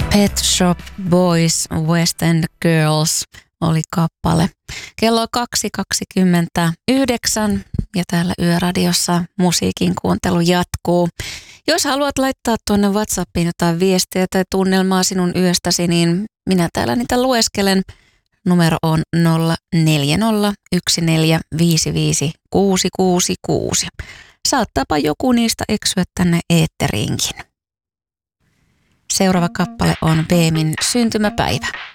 Pet Shop Boys, West End Girls oli kappale. Kello 2.29 ja täällä Yöradiossa musiikin kuuntelu jatkuu. Jos haluat laittaa tuonne WhatsAppiin jotain viestiä tai tunnelmaa sinun yöstäsi, niin minä täällä niitä lueskelen. Numero on 0414555666. Saattaapa joku niistä eksyä tänne eetteriinkin. Seuraava kappale on Beemin Syntymäpäivä.